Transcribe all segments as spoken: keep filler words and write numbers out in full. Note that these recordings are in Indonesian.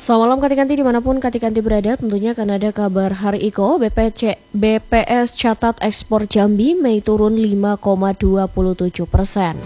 Selamat malam Kati-Kanti dimanapun Kati-Kanti berada, tentunya akan ada kabar hari Iko. B P C, B P S catat ekspor Jambi Mei turun lima koma dua tujuh persen.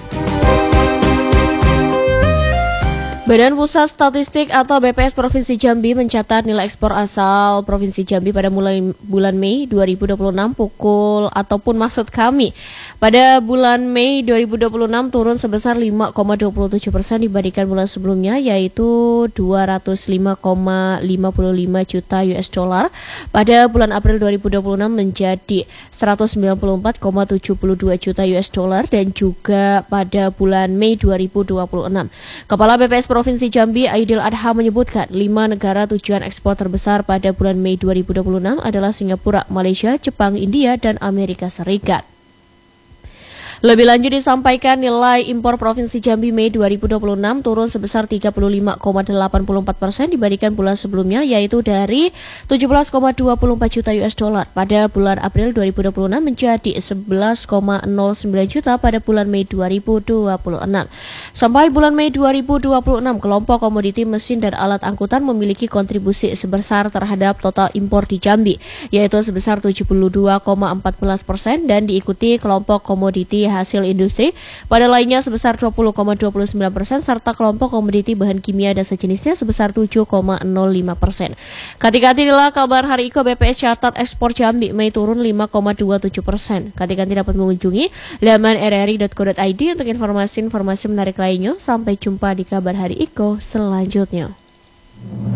Badan Pusat Statistik atau B P S Provinsi Jambi mencatat nilai ekspor asal Provinsi Jambi pada mulai bulan Mei dua ribu dua puluh enam pukul ataupun maksud kami pada bulan Mei dua ribu dua puluh enam turun sebesar lima koma dua tujuh persen dibandingkan bulan sebelumnya, yaitu dua ratus lima koma lima lima juta U S dollar. Pada bulan April dua ribu dua puluh enam menjadi seratus sembilan puluh empat koma tujuh dua juta U S dollar, dan juga pada bulan Mei dua ribu dua puluh enam. Kepala B P S Provinsi Jambi Aidil Adha menyebutkan lima negara tujuan ekspor terbesar pada bulan Mei dua ribu dua puluh enam adalah Singapura, Malaysia, Jepang, India, dan Amerika Serikat. Lebih lanjut disampaikan nilai impor Provinsi Jambi Mei dua ribu dua puluh enam turun sebesar tiga puluh lima koma delapan empat persen dibandingkan bulan sebelumnya, yaitu dari tujuh belas koma dua empat juta U S dollar pada bulan April dua ribu dua puluh enam menjadi sebelas koma nol sembilan juta pada bulan Mei dua ribu dua puluh enam. Sampai bulan Mei dua ribu dua puluh enam, kelompok komoditi mesin dan alat angkutan memiliki kontribusi sebesar terhadap total impor di Jambi, yaitu sebesar tujuh puluh dua koma empat belas persen, dan diikuti kelompok komoditi hasil industri pada lainnya sebesar dua puluh koma dua sembilan persen, serta kelompok komoditi bahan kimia dan sejenisnya sebesar tujuh koma nol lima persen. Kati-kanti inilah kabar hari Iko. B P S catat ekspor Jambi Mei turun lima koma dua tujuh persen. Kati-kanti dapat mengunjungi laman r r i dot co dot i d untuk informasi-informasi menarik lainnya. Sampai jumpa di kabar hari Iko selanjutnya.